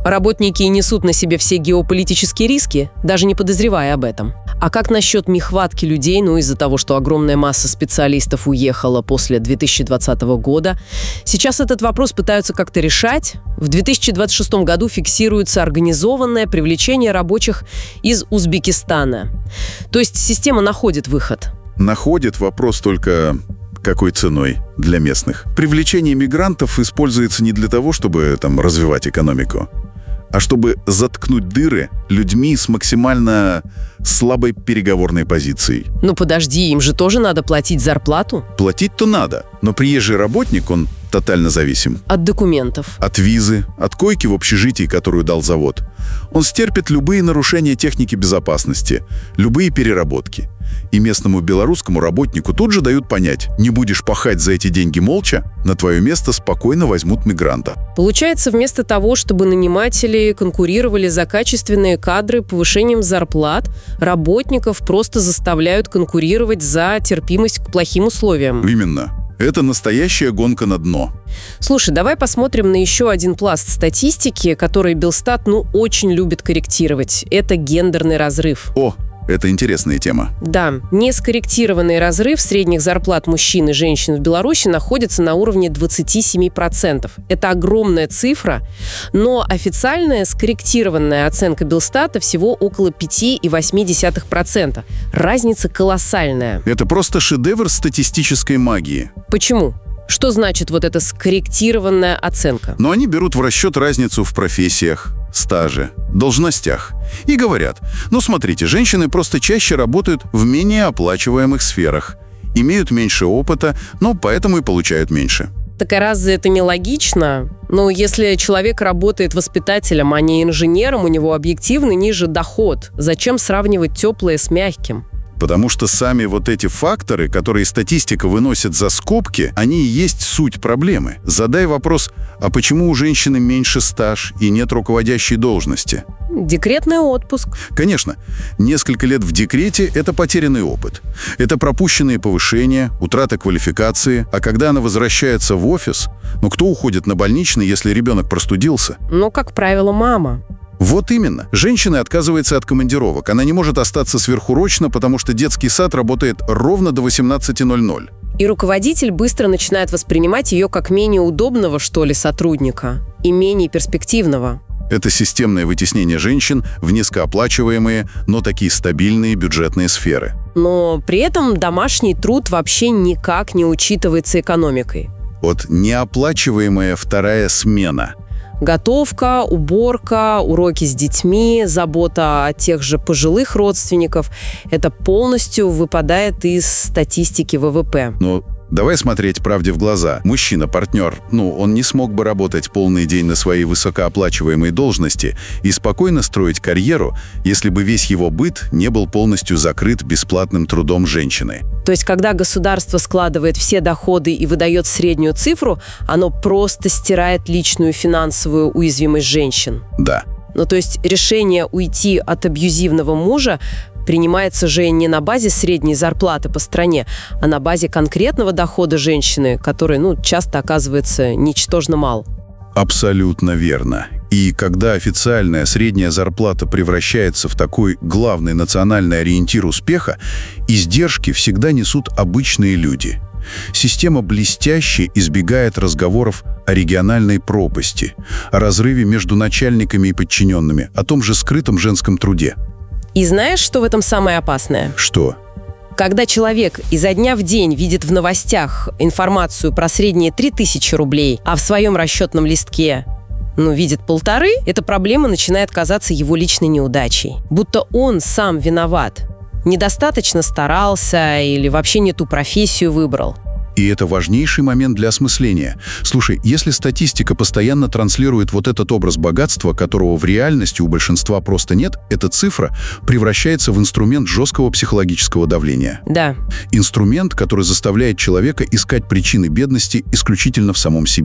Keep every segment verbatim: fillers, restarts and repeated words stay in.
Работники несут на себе все геополитические риски, даже не подозревая об этом. А как насчет нехватки людей, ну из-за того, что огромная масса специалистов уехала после две тысячи двадцатого года? Сейчас этот вопрос пытаются как-то решать. В две тысячи двадцать шестом году фиксируется организованное привлечение рабочих из Узбекистана. То есть система находит выход. Находит, вопрос только какой ценой для местных. Привлечение мигрантов используется не для того, чтобы там развивать экономику, а чтобы заткнуть дыры людьми с максимально слабой переговорной позицией. Ну подожди, им же тоже надо платить зарплату? Платить-то надо, но приезжий работник, он тотально зависим. От документов. От визы, от койки в общежитии, которую дал завод. Он стерпит любые нарушения техники безопасности, любые переработки. И местному белорусскому работнику тут же дают понять: не будешь пахать за эти деньги молча, на твое место спокойно возьмут мигранта. Получается, вместо того, чтобы наниматели конкурировали за качественные кадры повышением зарплат, работников просто заставляют конкурировать за терпимость к плохим условиям. Именно. Это настоящая гонка на дно. Слушай, давай посмотрим на еще один пласт статистики, который Белстат, ну, очень любит корректировать. Это гендерный разрыв. О, это интересная тема. Да, нескорректированный разрыв средних зарплат мужчин и женщин в Беларуси находится на уровне двадцать семь процентов. Это огромная цифра, но официальная скорректированная оценка Белстата всего около пять целых восемь десятых процента. Разница колоссальная. Это просто шедевр статистической магии. Почему? Что значит вот эта скорректированная оценка? Но они берут в расчет разницу в профессиях, стаже, должностях. И говорят: ну смотрите, женщины просто чаще работают в менее оплачиваемых сферах, имеют меньше опыта, но поэтому и получают меньше. Так а разве это не логично? Ну, если человек работает воспитателем, а не инженером, у него объективно ниже доход. Зачем сравнивать теплое с мягким? Потому что сами вот эти факторы, которые статистика выносит за скобки, они и есть суть проблемы. Задай вопрос: а почему у женщины меньше стаж и нет руководящей должности? Декретный отпуск. Конечно, несколько лет в декрете – это потерянный опыт. Это пропущенные повышения, утрата квалификации. А когда она возвращается в офис, ну кто уходит на больничный, если ребенок простудился? Ну, как правило, мама. Вот именно. Женщина отказывается от командировок. Она не может остаться сверхурочно, потому что детский сад работает ровно до восемнадцати ноль-ноль. И руководитель быстро начинает воспринимать ее как менее удобного, что ли, сотрудника и менее перспективного. Это системное вытеснение женщин в низкооплачиваемые, но такие стабильные бюджетные сферы. Но при этом домашний труд вообще никак не учитывается экономикой. Вот неоплачиваемая вторая смена. Готовка, уборка, уроки с детьми, забота о тех же пожилых родственников – это полностью выпадает из статистики вэ вэ пэ. Но давай смотреть правде в глаза. Мужчина, партнер, ну, он не смог бы работать полный день на своей высокооплачиваемой должности и спокойно строить карьеру, если бы весь его быт не был полностью закрыт бесплатным трудом женщины. То есть, когда государство складывает все доходы и выдает среднюю цифру, оно просто стирает личную финансовую уязвимость женщин. Да. Ну, то есть, решение уйти от абьюзивного мужа принимается же не на базе средней зарплаты по стране, а на базе конкретного дохода женщины, который, ну, часто оказывается ничтожно мал. Абсолютно верно. И когда официальная средняя зарплата превращается в такой главный национальный ориентир успеха, издержки всегда несут обычные люди. Система блестяще избегает разговоров о региональной пропасти, о разрыве между начальниками и подчиненными, о том же скрытом женском труде. И знаешь, что в этом самое опасное? Что? Когда человек изо дня в день видит в новостях информацию про средние три тысячи рублей, а в своем расчетном листке, ну, видит полторы, эта проблема начинает казаться его личной неудачей. Будто он сам виноват. Недостаточно старался или вообще не ту профессию выбрал. И это важнейший момент для осмысления. Слушай, если статистика постоянно транслирует вот этот образ богатства, которого в реальности у большинства просто нет, эта цифра превращается в инструмент жесткого психологического давления. Да. Инструмент, который заставляет человека искать причины бедности исключительно в самом себе.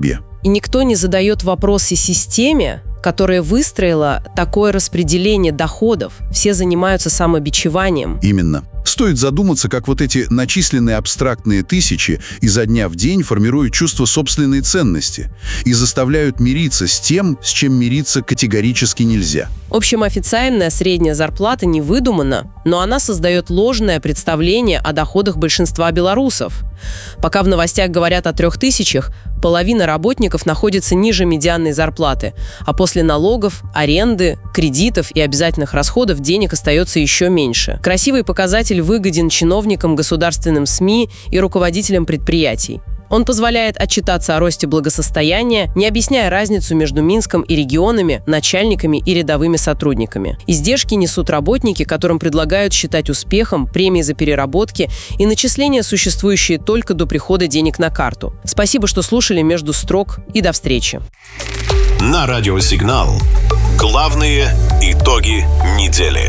И никто не задает вопрос о системе, которая выстроила такое распределение доходов. Все занимаются самобичеванием. Именно. Стоит задуматься, как вот эти начисленные абстрактные тысячи изо дня в день формируют чувство собственной ценности и заставляют мириться с тем, с чем мириться категорически нельзя. В общем, официальная средняя зарплата не выдумана, но она создает ложное представление о доходах большинства белорусов. Пока в новостях говорят о трех тысячах, половина работников находится ниже медианной зарплаты, а после налогов, аренды, кредитов и обязательных расходов денег остается еще меньше. Красивый показатель выгоден чиновникам, государственным СМИ и руководителям предприятий. Он позволяет отчитаться о росте благосостояния, не объясняя разницу между Минском и регионами, начальниками и рядовыми сотрудниками. Издержки несут работники, которым предлагают считать успехом премии за переработки и начисления, существующие только до прихода денег на карту. Спасибо, что слушали «Между строк», и до встречи. На радио «Сигнал». Главные итоги недели.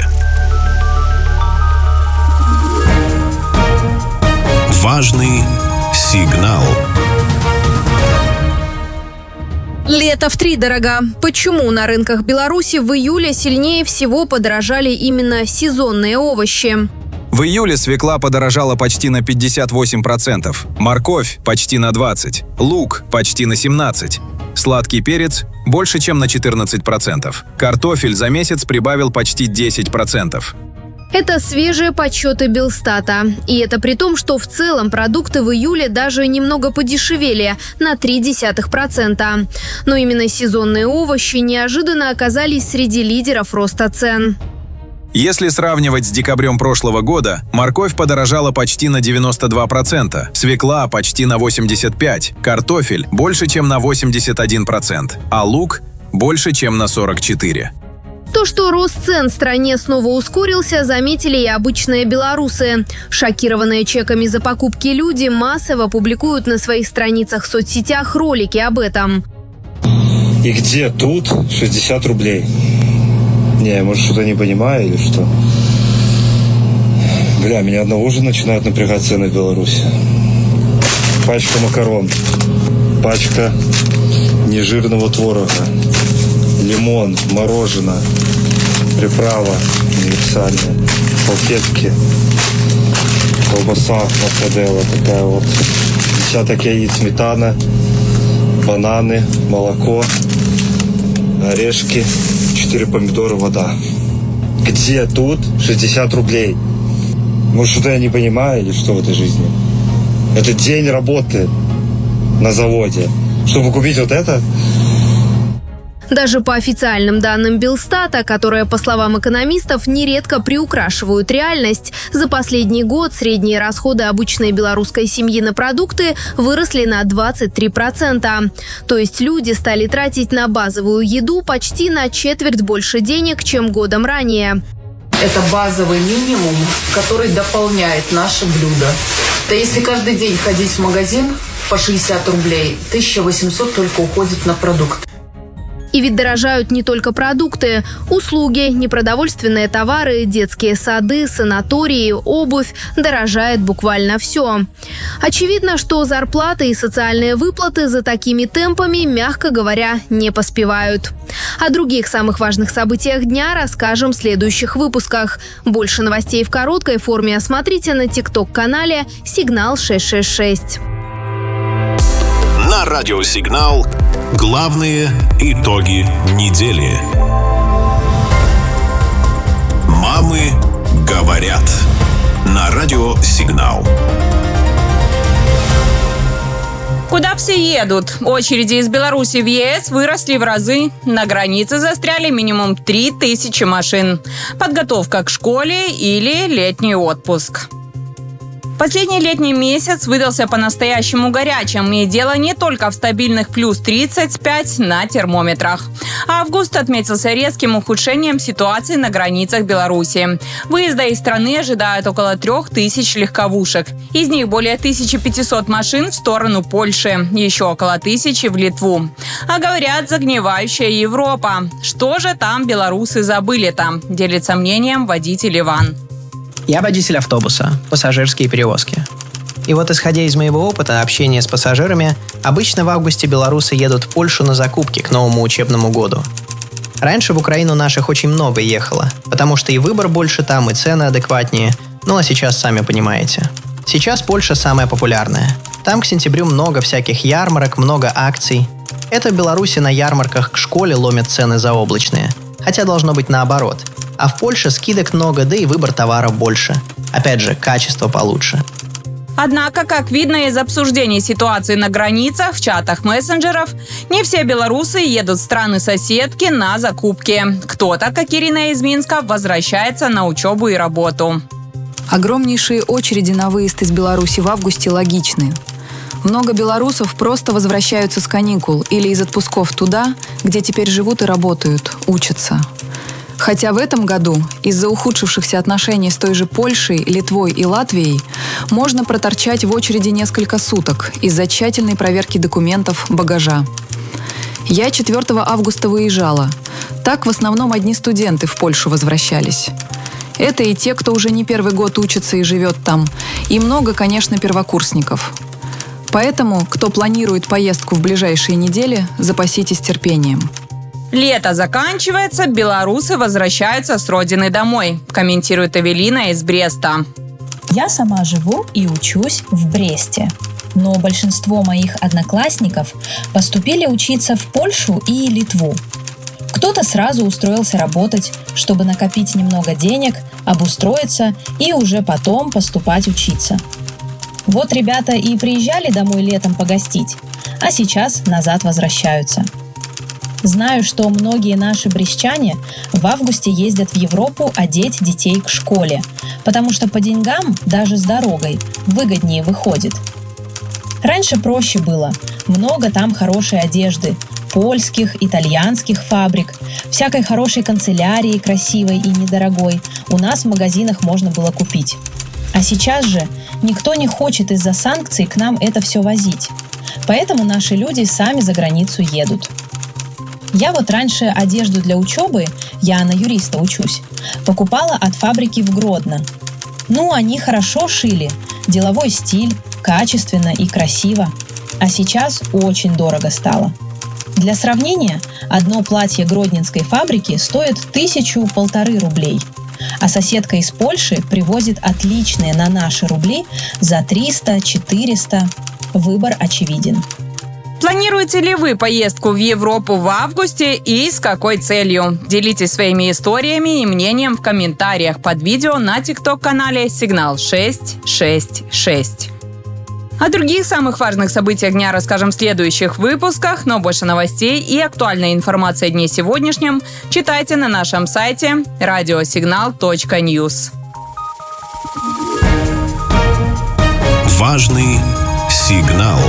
Важный сигнал. Лето втридорога. Почему на рынках Беларуси в июле сильнее всего подорожали именно сезонные овощи? В июле свекла подорожала почти на пятьдесят восемь процентов, морковь – почти на двадцать процентов, лук – почти на семнадцать процентов, сладкий перец – больше, чем на четырнадцать процентов, картофель за месяц прибавил почти десять процентов. Это свежие подсчеты Белстата. И это при том, что в целом продукты в июле даже немного подешевели на ноль целых три десятых процента. Но именно сезонные овощи неожиданно оказались среди лидеров роста цен. Если сравнивать с декабрем прошлого года, морковь подорожала почти на девяносто два процента, свекла почти на восемьдесят пять процентов, картофель больше, чем на восемьдесят один процент, а лук больше, чем на сорок четыре процента. То, что рост цен в стране снова ускорился, заметили и обычные белорусы. Шокированные чеками за покупки люди массово публикуют на своих страницах в соцсетях ролики об этом. И где тут шестьдесят рублей? Не, может, что-то не понимаю или что? Бля, меня одного уже начинают напрягать цены в Беларуси. Пачка макарон, пачка нежирного творога, лимон, мороженое, приправа универсальная, салфетки, колбаса мортаделла такая вот, десяток яиц, сметана, бананы, молоко, орешки, четыре помидора, вода. Где тут шестьдесят рублей? Может, что-то я не понимаю или что в этой жизни? Это день работы на заводе, чтобы купить вот это? Даже по официальным данным Белстата, которые, по словам экономистов, нередко приукрашивают реальность, за последний год средние расходы обычной белорусской семьи на продукты выросли на двадцать три процента. То есть люди стали тратить на базовую еду почти на четверть больше денег, чем годом ранее. Это базовый минимум, который дополняет наше блюдо. Да если каждый день ходить в магазин по шестьдесят рублей, тысяча восемьсот только уходит на продукты. И ведь дорожают не только продукты, услуги, непродовольственные товары, детские сады, санатории, обувь. Дорожает буквально все. Очевидно, что зарплаты и социальные выплаты за такими темпами, мягко говоря, не поспевают. О других самых важных событиях дня расскажем в следующих выпусках. Больше новостей в короткой форме смотрите на тикток-канале «Сигнал шесть шесть шесть». На радио «Сигнал» главные итоги недели. Мамы говорят. На радио «Сигнал». Куда все едут? Очереди из Беларуси в ЕС выросли в разы. На границе застряли минимум три тысячи машин. Подготовка к школе или летний отпуск. Последний летний месяц выдался по-настоящему горячим, и дело не только в стабильных плюс тридцать пять на термометрах. Август отметился резким ухудшением ситуации на границах Беларуси. Выезда из страны ожидают около трех тысяч легковушек. Из них более тысячи пятисот машин в сторону Польши, еще около тысячи в Литву. А говорят, загнивающая Европа. Что же там белорусы забыли-то? Делится мнением водитель Иван. Я водитель автобуса, пассажирские перевозки. И вот, исходя из моего опыта общения с пассажирами, обычно в августе белорусы едут в Польшу на закупки к новому учебному году. Раньше в Украину наших очень много ехало, потому что и выбор больше там, и цены адекватнее. Ну а сейчас сами понимаете. Сейчас Польша самая популярная. Там к сентябрю много всяких ярмарок, много акций. Это в Беларуси на ярмарках к школе ломят цены заоблачные. Хотя должно быть наоборот. А в Польше скидок много, да и выбор товаров больше. Опять же, качество получше. Однако, как видно из обсуждений ситуации на границах, в чатах мессенджеров, не все белорусы едут в страны-соседки на закупки. Кто-то, как Ирина из Минска, возвращается на учебу и работу. Огромнейшие очереди на выезд из Беларуси в августе логичны. Много белорусов просто возвращаются с каникул или из отпусков туда, где теперь живут и работают, учатся. Хотя в этом году из-за ухудшившихся отношений с той же Польшей, Литвой и Латвией можно проторчать в очереди несколько суток из-за тщательной проверки документов, багажа. Я четвёртого августа выезжала. Так в основном одни студенты в Польшу возвращались. Это и те, кто уже не первый год учится и живет там, и много, конечно, первокурсников. Поэтому, кто планирует поездку в ближайшие недели, запаситесь терпением. Лето заканчивается, белорусы возвращаются с родины домой, комментирует Эвелина из Бреста. Я сама живу и учусь в Бресте. Но большинство моих одноклассников поступили учиться в Польшу и Литву. Кто-то сразу устроился работать, чтобы накопить немного денег, обустроиться и уже потом поступать учиться. Вот ребята и приезжали домой летом погостить, а сейчас назад возвращаются. Знаю, что многие наши брестчане в августе ездят в Европу одеть детей к школе, потому что по деньгам, даже с дорогой, выгоднее выходит. Раньше проще было, много там хорошей одежды, польских, итальянских фабрик, всякой хорошей канцелярии, красивой и недорогой, у нас в магазинах можно было купить. А сейчас же никто не хочет из-за санкций к нам это все возить. Поэтому наши люди сами за границу едут. Я вот раньше одежду для учебы, я на юриста учусь, покупала от фабрики в Гродно. Ну, они хорошо шили, деловой стиль, качественно и красиво. А сейчас очень дорого стало. Для сравнения, одно платье гродненской фабрики стоит тысячу-полторы рублей. А соседка из Польши привозит отличные на наши рубли за триста-четыреста. Выбор очевиден. Планируете ли вы поездку в Европу в августе и с какой целью? Делитесь своими историями и мнением в комментариях под видео на тикток-канале Сигнал шесть шесть шесть. О других самых важных событиях дня расскажем в следующих выпусках, но больше новостей и актуальной информации о дне сегодняшнем читайте на нашем сайте радиосигнал точка ньюс. Важный сигнал.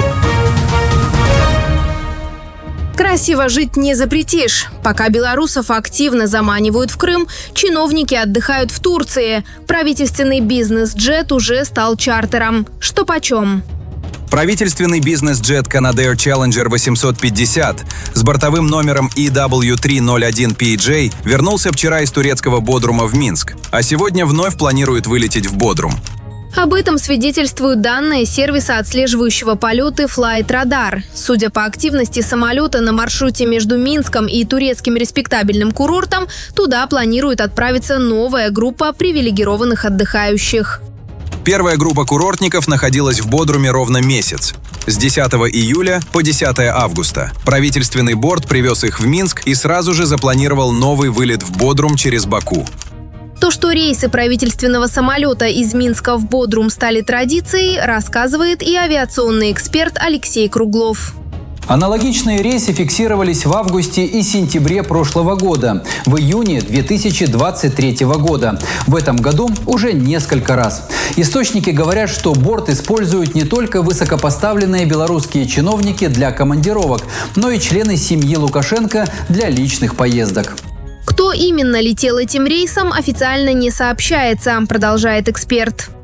Красиво жить не запретишь. Пока белорусов активно заманивают в Крым, чиновники отдыхают в Турции. Правительственный бизнес-джет уже стал чартером. Что почем? Правительственный бизнес-джет Canadair Challenger восемьсот пятьдесят с бортовым номером и дабл ю три ноль один пи джей вернулся вчера из турецкого Бодрума в Минск, а сегодня вновь планирует вылететь в Бодрум. Об этом свидетельствуют данные сервиса отслеживающего полеты Flightradar. Судя по активности самолета на маршруте между Минском и турецким респектабельным курортом, туда планирует отправиться новая группа привилегированных отдыхающих. Первая группа курортников находилась в Бодруме ровно месяц. С десятого июля по десятое августа. Правительственный борт привез их в Минск и сразу же запланировал новый вылет в Бодрум через Баку. То, что рейсы правительственного самолета из Минска в Бодрум стали традицией, рассказывает и авиационный эксперт Алексей Круглов. Аналогичные рейсы фиксировались в августе и сентябре прошлого года, в июне две тысячи двадцать третьего года. В этом году уже несколько раз. Источники говорят, что борт используют не только высокопоставленные белорусские чиновники для командировок, но и члены семьи Лукашенко для личных поездок. Кто именно летел этим рейсом, официально не сообщается, продолжает эксперт.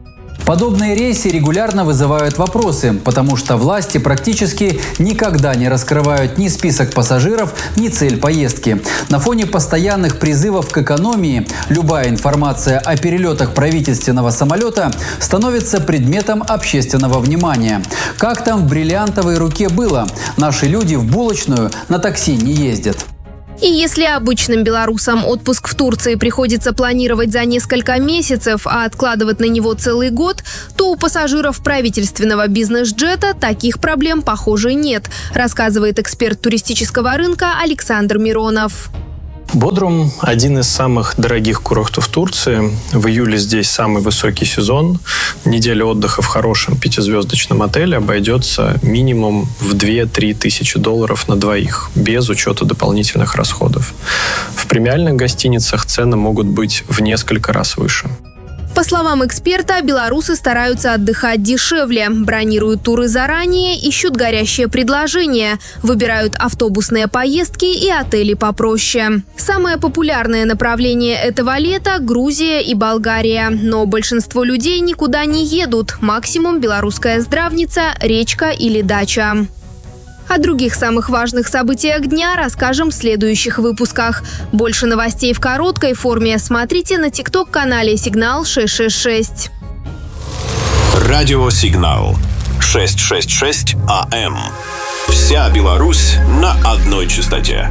Подобные рейсы регулярно вызывают вопросы, потому что власти практически никогда не раскрывают ни список пассажиров, ни цель поездки. На фоне постоянных призывов к экономии любая информация о перелетах правительственного самолета становится предметом общественного внимания. Как там в бриллиантовой руке было? Наши люди в булочную на такси не ездят. И если обычным белорусам отпуск в Турции приходится планировать за несколько месяцев, а откладывать на него целый год, то у пассажиров правительственного бизнес-джета таких проблем, похоже, нет, рассказывает эксперт туристического рынка Александр Миронов. Бодрум – один из самых дорогих курортов Турции. В июле здесь самый высокий сезон. Неделя отдыха в хорошем пятизвездочном отеле обойдется минимум в две-три тысячи долларов на двоих, без учета дополнительных расходов. В премиальных гостиницах цены могут быть в несколько раз выше. По словам эксперта, белорусы стараются отдыхать дешевле, бронируют туры заранее, ищут горящие предложения, выбирают автобусные поездки и отели попроще. Самое популярное направление этого лета – Грузия и Болгария. Но большинство людей никуда не едут. Максимум белорусская здравница, речка или дача. О других самых важных событиях дня расскажем в следующих выпусках. Больше новостей в короткой форме смотрите на тикток-канале «Сигнал шесть шесть шесть». Радио «Сигнал» шестьсот шестьдесят шесть АМ. Вся Беларусь на одной частоте.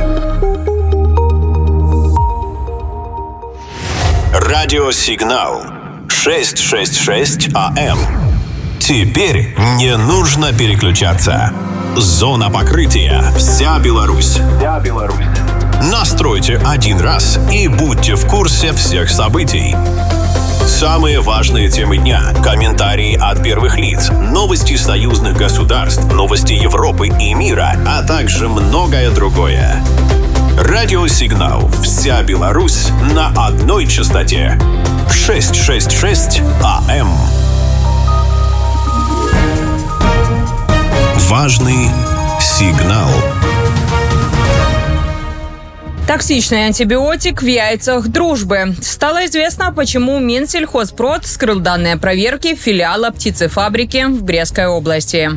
Радио «Сигнал» шестьсот шестьдесят шесть АМ. Теперь не нужно переключаться. Зона покрытия. Вся Беларусь. Вся Беларусь. Настройте один раз и будьте в курсе всех событий. Самые важные темы дня, комментарии от первых лиц, новости союзных государств, новости Европы и мира, а также многое другое. Радио «Сигнал». Вся Беларусь на одной частоте. шестьсот шестьдесят шесть АМ. Важный сигнал. Токсичный антибиотик в яйцах дружбы. Стало известно, почему Минсельхозпрод скрыл данные проверки филиала птицефабрики в Брестской области.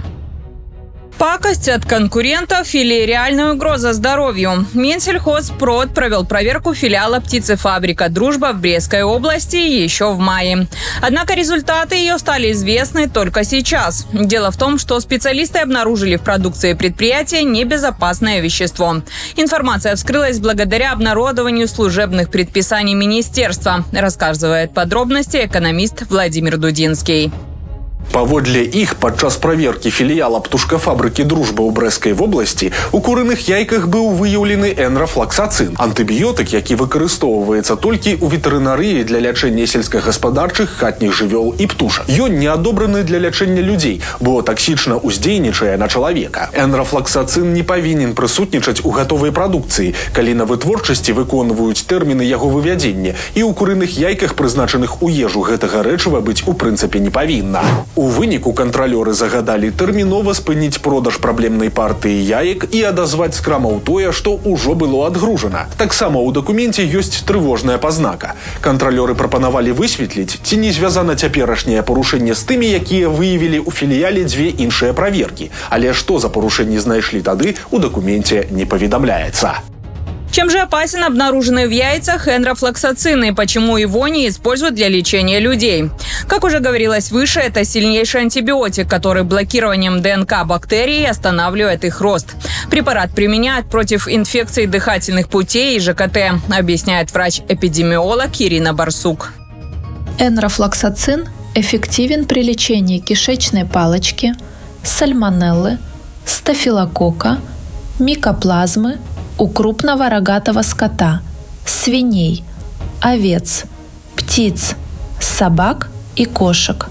Пакость от конкурентов или реальная угроза здоровью? Минсельхозпрод провел проверку филиала птицефабрика «Дружба» в Брестской области еще в мае. Однако результаты ее стали известны только сейчас. Дело в том, что специалисты обнаружили в продукции предприятия небезопасное вещество. Информация вскрылась благодаря обнародованию служебных предписаний министерства, рассказывает подробности экономист Владимир Дудинский. Паводле іх, падчас праверкі філіяла птушкафабрыкі «Дружба» ў Брэскай вобласці у курыных яйках быў выяўлены энрафлаксацын – антыбіётык, які выкарыстоўваецца толькі ў ветэрынарыі для лячэння сельскагаспадарчых хатніх жывёл і птушак. Ён не адобраны для лячэння людзей, бо таксічна ўздзейнічае на чалавека. Энрафлаксацын не павінен прысутнічаць у гатовай прадукцыі, калі на вытворчасці выконваюць тэрміны яго вывядзення, і ў курыных яйках, прызначаных у ежу, гэтага рэчыва быць у прынцыпе не павінна. У выніку кантралёры загадалі тэрмінова спыніць продаж праблемнай партыі яек і адазваць з крамаў тое, што ўжо было адгружана. Таксама ў дакуменце ёсць трывожная пазнака. Кантралёры прапанавалі высветліць, ці не звязана цяперашняе парушэнне з тымі, якія выявілі ў філіяле дзве іншыя праверкі. Але што за парушэнні знайшлі тады, у дакуменце не паведамляецца. Чем же опасен обнаруженный в яйцах энрофлоксацин и почему его не используют для лечения людей? Как уже говорилось выше, это сильнейший антибиотик, который блокированием ДНК бактерий останавливает их рост. Препарат применяют против инфекций дыхательных путей и ЖКТ, объясняет врач-эпидемиолог Ирина Барсук. Энрофлоксацин эффективен при лечении кишечной палочки, сальмонеллы, стафилококка, микоплазмы, у крупного рогатого скота, свиней, овец, птиц, собак и кошек.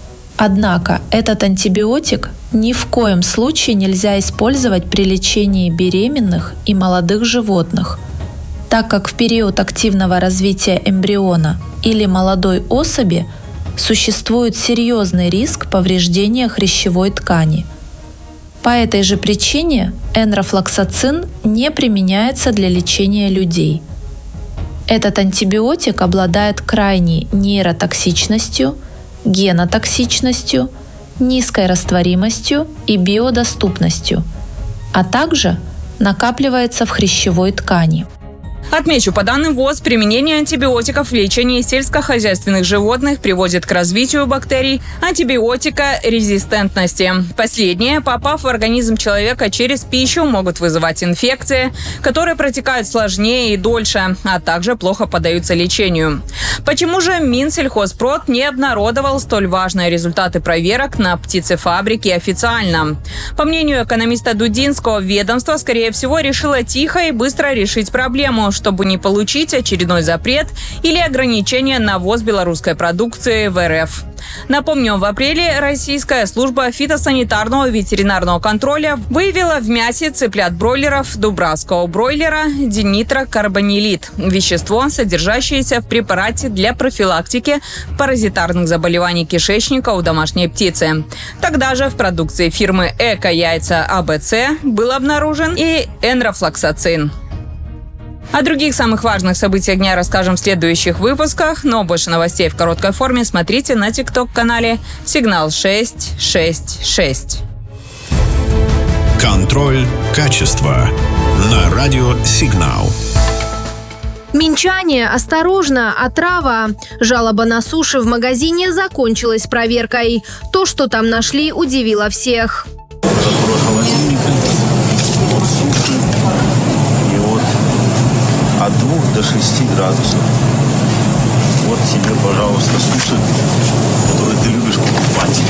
Однако этот антибиотик ни в коем случае нельзя использовать при лечении беременных и молодых животных, так как в период активного развития эмбриона или молодой особи существует серьезный риск повреждения хрящевой ткани. По этой же причине энрофлоксацин не применяется для лечения людей. Этот антибиотик обладает крайней нейротоксичностью, генотоксичностью, низкой растворимостью и биодоступностью, а также накапливается в хрящевой ткани. Отмечу, по данным ВОЗ, применение антибиотиков в лечении сельскохозяйственных животных приводит к развитию бактерий антибиотикорезистентности. Последние, попав в организм человека через пищу, могут вызывать инфекции, которые протекают сложнее и дольше, а также плохо поддаются лечению. Почему же Минсельхозпрод не обнародовал столь важные результаты проверок на птицефабрике официально? По мнению экономиста Дудинского, ведомство, скорее всего, решило тихо и быстро решить проблему, чтобы не получить очередной запрет или ограничение на ввоз белорусской продукции в эр эф. Напомню, в апреле Российская служба фитосанитарного ветеринарного контроля выявила в мясе цыплят-бройлеров дубравского бройлера динитро-карбонилит – вещество, содержащееся в препарате для профилактики паразитарных заболеваний кишечника у домашней птицы. Тогда же в продукции фирмы «Эко-яйца а бэ цэ» был обнаружен и энрофлоксацин. О других самых важных событиях дня расскажем в следующих выпусках, но больше новостей в короткой форме смотрите на тикток-канале «Сигнал шесть шесть шесть». Контроль качества на радио «Сигнал». Минчане, осторожно, отрава. Жалоба на суши в магазине закончилась проверкой. То, что там нашли, удивило всех. От двух до шести градусов. Вот тебе, пожалуйста, суши, которые ты любишь покупать.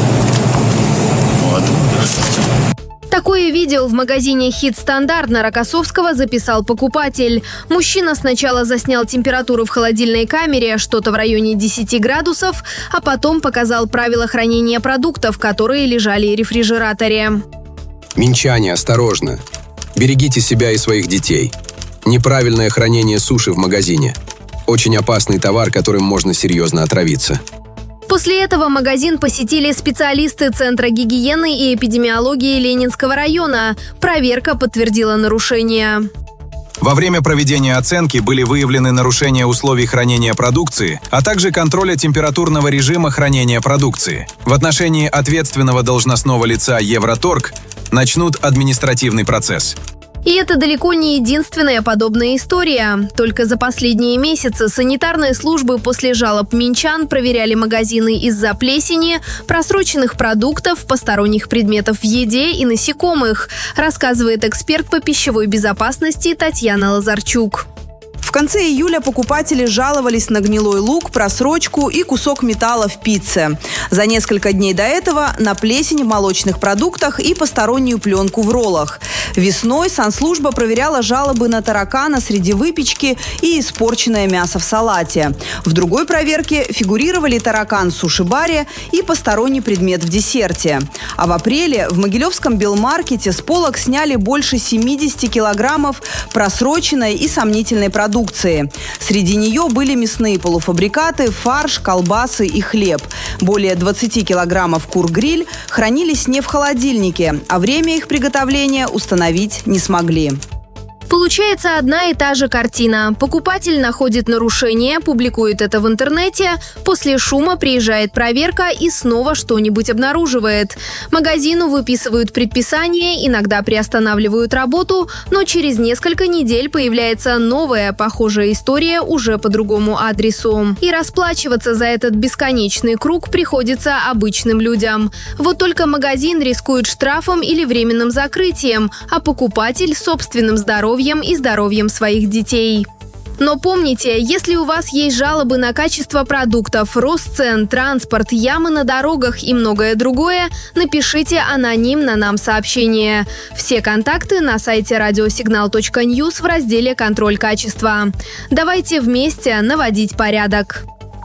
Ну, от двух до шести. Такое видео в магазине «Хит Стандарт» на Рокоссовского записал покупатель. Мужчина сначала заснял температуру в холодильной камере, что-то в районе десяти градусов, а потом показал правила хранения продуктов, которые лежали в рефрижераторе. Минчане, осторожно. Берегите себя и своих детей. Неправильное хранение суши в магазине. Очень опасный товар, которым можно серьезно отравиться. После этого магазин посетили специалисты Центра гигиены и эпидемиологии Ленинского района. Проверка подтвердила нарушения. Во время проведения оценки были выявлены нарушения условий хранения продукции, а также контроля температурного режима хранения продукции. В отношении ответственного должностного лица Евроторг начнут административный процесс. И это далеко не единственная подобная история. Только за последние месяцы санитарные службы после жалоб минчан проверяли магазины из-за плесени, просроченных продуктов, посторонних предметов в еде и насекомых, рассказывает эксперт по пищевой безопасности Татьяна Лазарчук. В конце июля покупатели жаловались на гнилой лук, просрочку и кусок металла в пицце. За несколько дней до этого на плесень в молочных продуктах и постороннюю пленку в роллах. Весной санслужба проверяла жалобы на таракана среди выпечки и испорченное мясо в салате. В другой проверке фигурировали таракан в суши-баре и посторонний предмет в десерте. А в апреле в Могилевском Белмаркете с полок сняли больше семидесяти килограммов просроченной и сомнительной продукции. Среди нее были мясные полуфабрикаты, фарш, колбасы и хлеб. Более двадцати килограммов кур-гриль хранились не в холодильнике, а время их приготовления установить не смогли. Получается одна и та же картина. Покупатель находит нарушение, публикует это в интернете, после шума приезжает проверка и снова что-нибудь обнаруживает. Магазину выписывают предписание, иногда приостанавливают работу, но через несколько недель появляется новая похожая история уже по другому адресу. И расплачиваться за этот бесконечный круг приходится обычным людям. Вот только магазин рискует штрафом или временным закрытием, а покупатель – собственным здоровьем и здоровьем своих детей. Но помните, если у вас есть жалобы на качество продуктов, рост цен, транспорт, ямы на дорогах и многое другое, напишите анонимно нам сообщение. Все контакты на сайте радиосигнал точка ньюс в разделе «Контроль качества». Давайте вместе наводить порядок.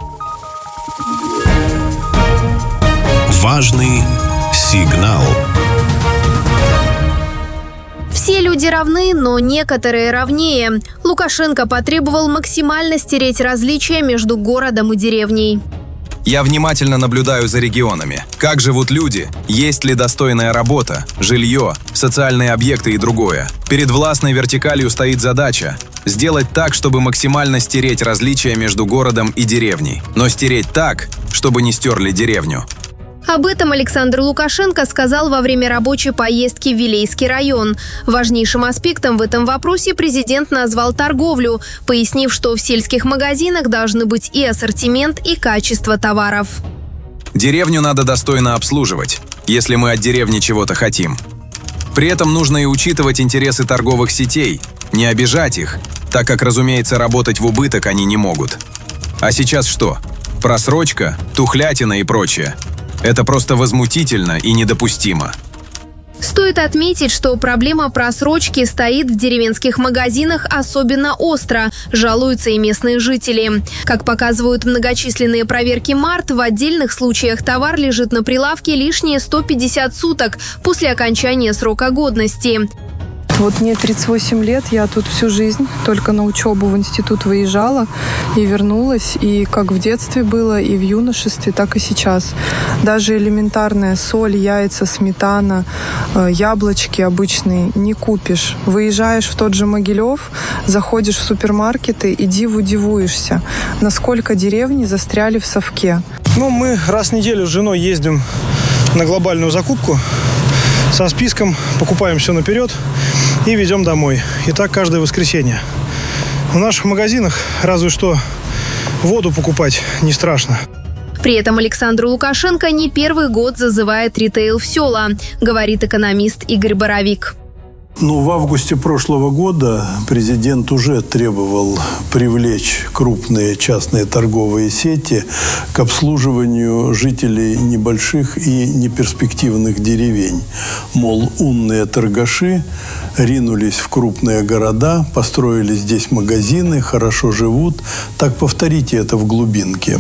Важный сигнал. Все люди равны, но некоторые равнее. Лукашенко потребовал максимально стереть различия между городом и деревней. Я внимательно наблюдаю за регионами. Как живут люди, есть ли достойная работа, жилье, социальные объекты и другое. Перед властной вертикалью стоит задача – сделать так, чтобы максимально стереть различия между городом и деревней. Но стереть так, чтобы не стерли деревню. Об этом Александр Лукашенко сказал во время рабочей поездки в Вилейский район. Важнейшим аспектом в этом вопросе президент назвал торговлю, пояснив, что в сельских магазинах должны быть и ассортимент, и качество товаров. Деревню надо достойно обслуживать, если мы от деревни чего-то хотим. При этом нужно и учитывать интересы торговых сетей, не обижать их, так как, разумеется, работать в убыток они не могут. А сейчас что? Просрочка, тухлятина и прочее. Это просто возмутительно и недопустимо. Стоит отметить, что проблема просрочки стоит в деревенских магазинах особенно остро, жалуются и местные жители. Как показывают многочисленные проверки МАРТ, в отдельных случаях товар лежит на прилавке лишние сто пятьдесят суток после окончания срока годности. Вот мне тридцать восемь лет, я тут всю жизнь только на учебу в институт выезжала и вернулась. И как в детстве было, и в юношестве, так и сейчас. Даже элементарная соль, яйца, сметана, яблочки обычные не купишь. Выезжаешь в тот же Могилев, заходишь в супермаркеты и диву дивуешься, насколько деревни застряли в совке. Ну, мы раз в неделю с женой ездим на глобальную закупку со списком, покупаем все наперед и везем домой. И так каждое воскресенье. В наших магазинах разве что воду покупать не страшно. При этом Александр Лукашенко не первый год зазывает ритейл в села, говорит экономист Игорь Боровик. Ну, в августе прошлого года президент уже требовал привлечь крупные частные торговые сети к обслуживанию жителей небольших и неперспективных деревень. Мол, умные торгаши ринулись в крупные города, построили здесь магазины, хорошо живут. Так повторите это в глубинке.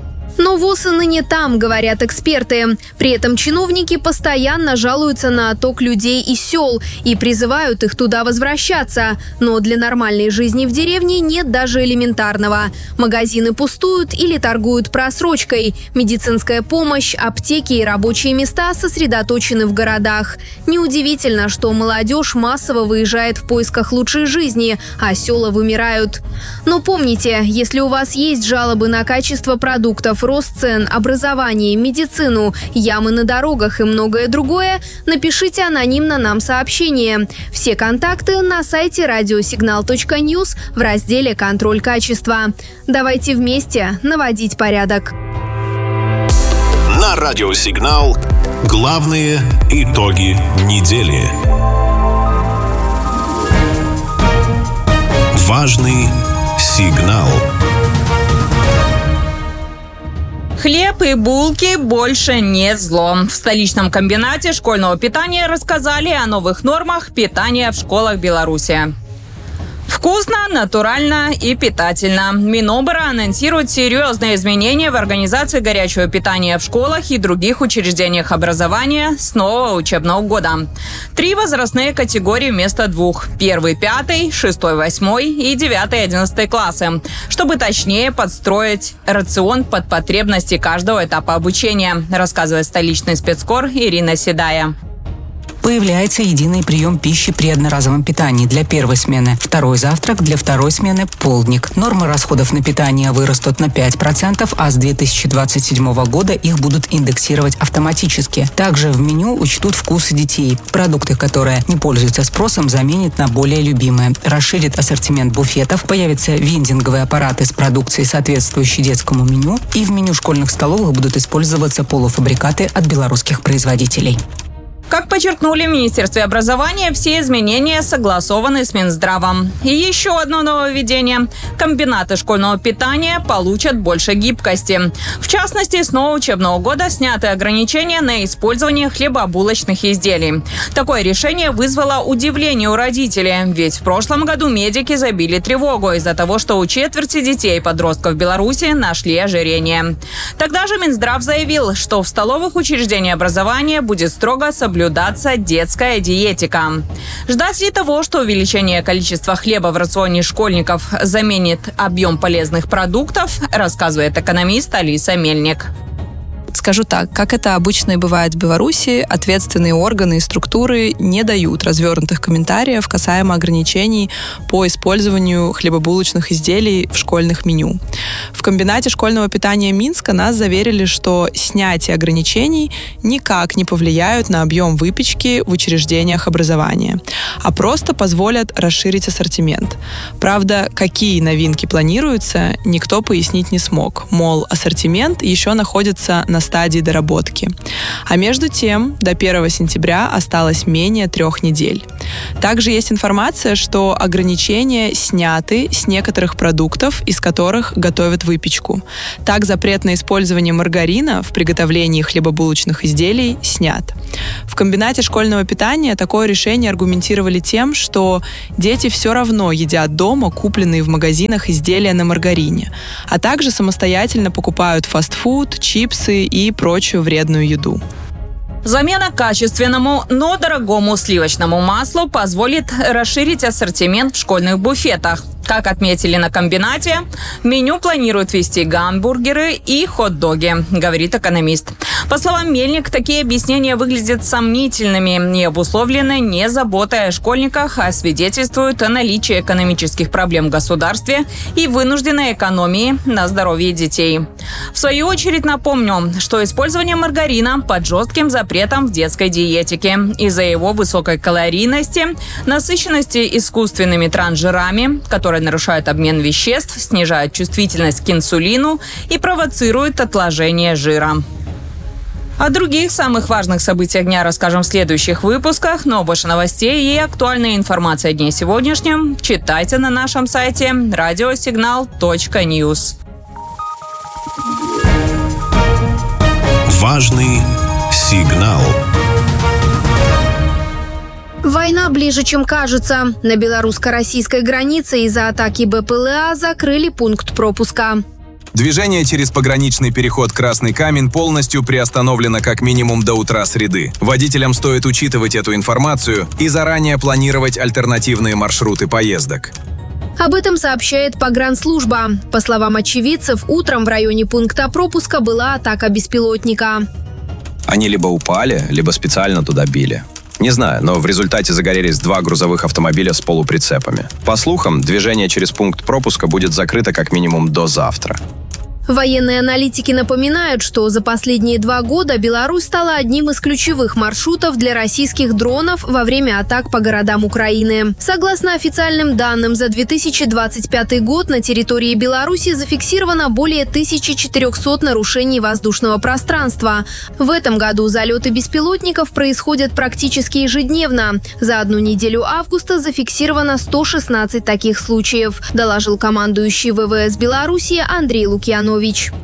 Но ВОЗ и ныне там, говорят эксперты. При этом чиновники постоянно жалуются на отток людей из сел и призывают их туда возвращаться. Но для нормальной жизни в деревне нет даже элементарного. Магазины пустуют или торгуют просрочкой. Медицинская помощь, аптеки и рабочие места сосредоточены в городах. Неудивительно, что молодежь массово выезжает в поисках лучшей жизни, а села вымирают. Но помните, если у вас есть жалобы на качество продуктов, рост цен, образование, медицину, ямы на дорогах и многое другое, напишите анонимно нам сообщение. Все контакты на сайте радиосигнал точка ньюс в разделе «Контроль качества». Давайте вместе наводить порядок. На радиосигнал главные итоги недели. Важный сигнал. Хлеб и булки больше не зло. В столичном комбинате школьного питания рассказали о новых нормах питания в школах Беларуси. Вкусно, натурально и питательно. Минобра анонсирует серьезные изменения в организации горячего питания в школах и других учреждениях образования с нового учебного года. Три возрастные категории вместо двух. Первый, пятый, шестой, восьмой и девятый, одиннадцатый классы. Чтобы точнее подстроить рацион под потребности каждого этапа обучения, рассказывает столичный спецкор Ирина Седая. Появляется единый прием пищи при одноразовом питании для первой смены, второй завтрак для второй смены – полдник. Нормы расходов на питание вырастут на пять процентов, а с две тысячи двадцать седьмого года их будут индексировать автоматически. Также в меню учтут вкусы детей. Продукты, которые не пользуются спросом, заменят на более любимые. Расширит ассортимент буфетов, появятся вендинговые аппараты с продукцией, соответствующей детскому меню, и в меню школьных столовых будут использоваться полуфабрикаты от белорусских производителей. Как подчеркнули в Министерстве образования, все изменения согласованы с Минздравом. И еще одно нововведение. Комбинаты школьного питания получат больше гибкости. В частности, с нового учебного года сняты ограничения на использование хлебобулочных изделий. Такое решение вызвало удивление у родителей, ведь в прошлом году медики забили тревогу из-за того, что у четверти детей и подростков в Беларуси нашли ожирение. Тогда же Минздрав заявил, что в столовых учреждениях образования будет строго соблюдаться соблюдаться детская диетика. Ждать ли того, что увеличение количества хлеба в рационе школьников заменит объем полезных продуктов, рассказывает экономист Алиса Мельник. Скажу так, как это обычно и бывает в Беларуси, ответственные органы и структуры не дают развернутых комментариев касаемо ограничений по использованию хлебобулочных изделий в школьных меню. В комбинате школьного питания Минска нас заверили, что снятие ограничений никак не повлияют на объем выпечки в учреждениях образования, а просто позволят расширить ассортимент. Правда, какие новинки планируются, никто пояснить не смог. Мол, ассортимент еще находится на стадии доработки. А между тем, до первого сентября осталось менее трех недель. Также есть информация, что ограничения сняты с некоторых продуктов, из которых готовят выпечку. Так, запрет на использование маргарина в приготовлении хлебобулочных изделий снят. В комбинате школьного питания такое решение аргументировали тем, что дети все равно едят дома купленные в магазинах изделия на маргарине, а также самостоятельно покупают фастфуд, чипсы и прочую вредную еду. Замена качественному, но дорогому сливочному маслу позволит расширить ассортимент в школьных буфетах. Как отметили на комбинате, в меню планируют ввести гамбургеры и хот-доги, говорит экономист. По словам Мельник, такие объяснения выглядят сомнительными и обусловлены не заботой о школьниках, а свидетельствуют о наличии экономических проблем в государстве и вынужденной экономии на здоровье детей. В свою очередь напомню, что использование маргарина под жестким запретом в детской диетике из-за его высокой калорийности, насыщенности искусственными трансжирами, которые нарушают обмен веществ, снижают чувствительность к инсулину и провоцируют отложение жира. О других самых важных событиях дня расскажем в следующих выпусках, но больше новостей и актуальной информации о дне сегодняшнем читайте на нашем сайте радиосигнал точка ньюс. Важный сигнал. Война ближе, чем кажется. На белорусско-российской границе из-за атаки БПЛА закрыли пункт пропуска. Движение через пограничный переход «Красный камень» полностью приостановлено как минимум до утра среды. Водителям стоит учитывать эту информацию и заранее планировать альтернативные маршруты поездок. Об этом сообщает погранслужба. По словам очевидцев, утром в районе пункта пропуска была атака беспилотника. Они либо упали, либо специально туда били. Не знаю, но в результате загорелись два грузовых автомобиля с полуприцепами. По слухам, движение через пункт пропуска будет закрыто как минимум до завтра. Военные аналитики напоминают, что за последние два года Беларусь стала одним из ключевых маршрутов для российских дронов во время атак по городам Украины. Согласно официальным данным, за две тысячи двадцать пятый год на территории Беларуси зафиксировано более тысячи четырехсот нарушений воздушного пространства. В этом году залеты беспилотников происходят практически ежедневно. За одну неделю августа зафиксировано сто шестнадцать таких случаев, доложил командующий ВВС Беларуси Андрей Лукьянович.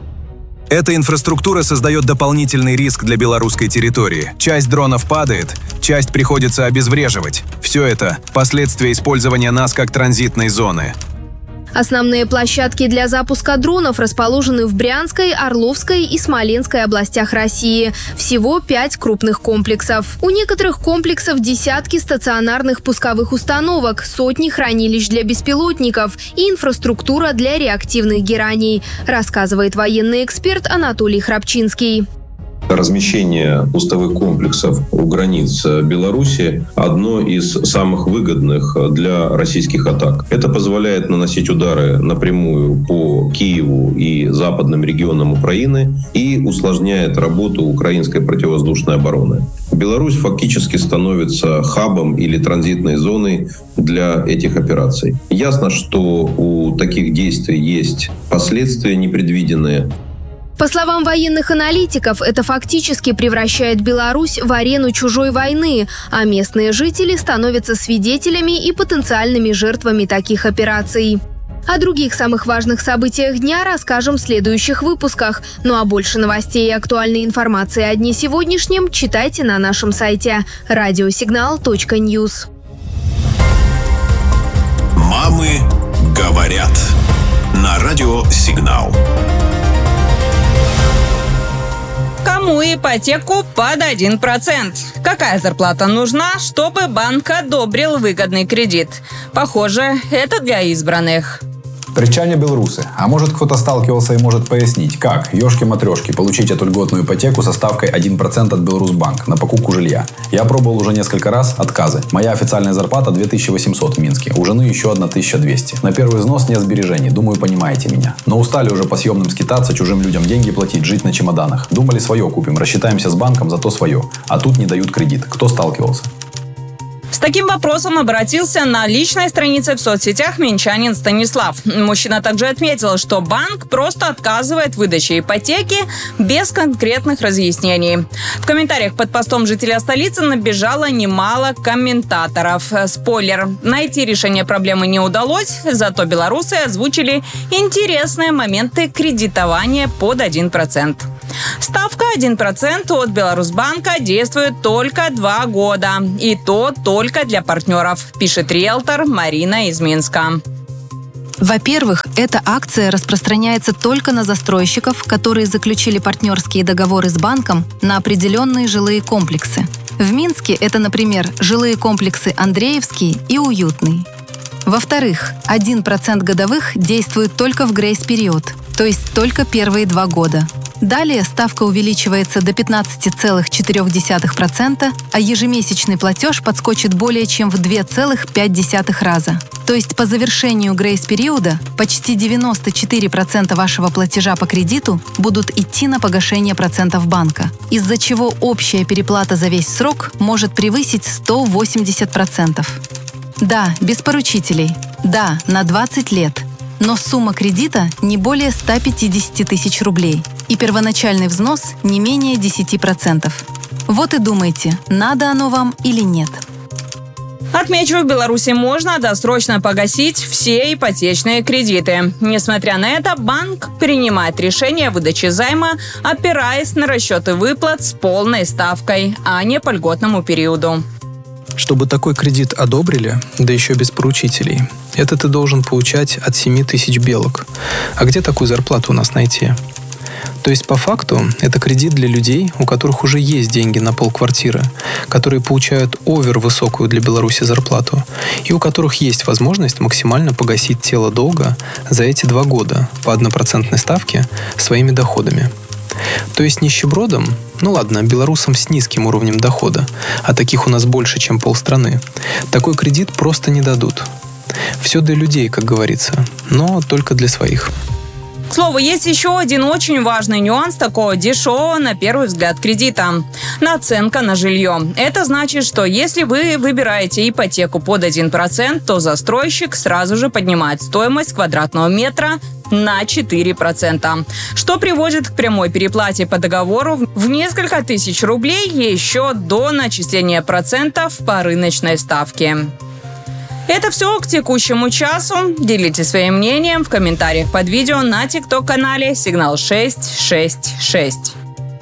Эта инфраструктура создает дополнительный риск для белорусской территории. Часть дронов падает, часть приходится обезвреживать. Все это – последствия использования нас как транзитной зоны. Основные площадки для запуска дронов расположены в Брянской, Орловской и Смоленской областях России. Всего пять крупных комплексов. У некоторых комплексов десятки стационарных пусковых установок, сотни хранилищ для беспилотников и инфраструктура для реактивных гераний, рассказывает военный эксперт Анатолий Храпчинский. Размещение пусковых комплексов у границ Беларуси – одно из самых выгодных для российских атак. Это позволяет наносить удары напрямую по Киеву и западным регионам Украины и усложняет работу украинской противовоздушной обороны. Беларусь фактически становится хабом или транзитной зоной для этих операций. Ясно, что у таких действий есть последствия непредвиденные. По словам военных аналитиков, это фактически превращает Беларусь в арену чужой войны, а местные жители становятся свидетелями и потенциальными жертвами таких операций. О других самых важных событиях дня расскажем в следующих выпусках. Ну а больше новостей и актуальной информации о дне сегодняшнем читайте на нашем сайте радиосигнал точка ньюс. Мамы говорят на радио «Сигнал». Кому ипотеку под один процент? Какая зарплата нужна, чтобы банк одобрил выгодный кредит? Похоже, это для избранных. Причане белорусы. А может, кто-то сталкивался и может пояснить, как, ёшки-матрешки, получить эту льготную ипотеку со ставкой один процент от Беларусьбанк на покупку жилья? Я пробовал уже несколько раз, отказы. Моя официальная зарплата две тысячи восемьсот в Минске, у жены еще тысяча двести. На первый взнос нет сбережений, думаю, понимаете меня. Но устали уже по съемным скитаться, чужим людям деньги платить, жить на чемоданах. Думали, свое купим, рассчитаемся с банком, зато свое. А тут не дают кредит. Кто сталкивался? С таким вопросом обратился на личной странице в соцсетях минчанин Станислав. Мужчина также отметил, что банк просто отказывает в выдаче ипотеки без конкретных разъяснений. В комментариях под постом жителя столицы набежало немало комментаторов. Спойлер, найти решение проблемы не удалось, зато белорусы озвучили интересные моменты кредитования под один процент. Ставка один процент от Беларусьбанка действует только два года. И то только для партнеров, пишет риэлтор Марина из Минска. Во-первых, эта акция распространяется только на застройщиков, которые заключили партнерские договоры с банком на определенные жилые комплексы. В Минске это, например, жилые комплексы Андреевский и Уютный. Во-вторых, один процент годовых действует только в грейс-период, то есть только первые два года. Далее ставка увеличивается до пятнадцать целых четыре десятых процента, а ежемесячный платеж подскочит более чем в два целых пять десятых раза. То есть по завершению грейс-периода почти девяносто четыре процента вашего платежа по кредиту будут идти на погашение процентов банка, из-за чего общая переплата за весь срок может превысить сто восемьдесят процентов. Да, без поручителей. Да, на двадцать лет. Но сумма кредита не более ста пятидесяти тысяч рублей. И первоначальный взнос не менее десяти процентов. Вот и думайте, надо оно вам или нет. Отмечу, в Беларуси можно досрочно погасить все ипотечные кредиты. Несмотря на это, банк принимает решение о выдаче займа, опираясь на расчеты выплат с полной ставкой, а не по льготному периоду. Чтобы такой кредит одобрили, да еще без поручителей, это ты должен получать от семи тысяч белок. А где такую зарплату у нас найти? То есть, по факту, это кредит для людей, у которых уже есть деньги на полквартиры, которые получают овер-высокую для Беларуси зарплату, и у которых есть возможность максимально погасить тело долга за эти два года по однопроцентной ставке своими доходами. То есть нищебродам, ну ладно, белорусам с низким уровнем дохода, а таких у нас больше, чем полстраны, такой кредит просто не дадут. Все для людей, как говорится, но только для своих. К слову, есть еще один очень важный нюанс такого дешевого, на первый взгляд, кредита. Наценка на жилье. Это значит, что если вы выбираете ипотеку под один процент, то застройщик сразу же поднимает стоимость квадратного метра на четыре процента, что приводит к прямой переплате по договору в несколько тысяч рублей еще до начисления процентов по рыночной ставке. Это все к текущему часу. Делитесь своим мнением в комментариях под видео на тикток-канале Сигнал шесть шесть шесть.